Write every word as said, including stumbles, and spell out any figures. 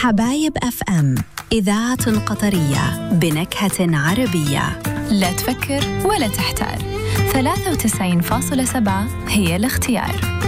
حبايب أف أم، إذاعة قطرية بنكهة عربية. لا تفكر ولا تحتار، ثلاثة وتسعين فاصلة سبعة هي الاختيار.